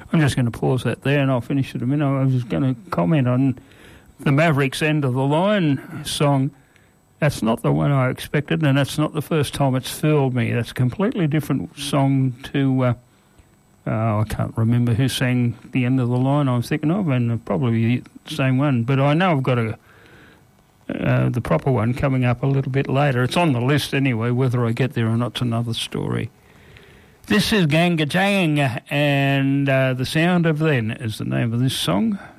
I'm just going to pause that there and I'll finish it in a minute. I was just going to comment on the Mavericks' End of the Line song. That's not the one I expected, and that's not the first time it's fooled me. That's a completely different song to, I can't remember who sang The End of the Line I was thinking of, and probably the same one. But I know I've got the proper one coming up a little bit later. It's on the list anyway. Whether I get there or not's another story. This is Ganga Jang, and The Sound of Then is the name of this song.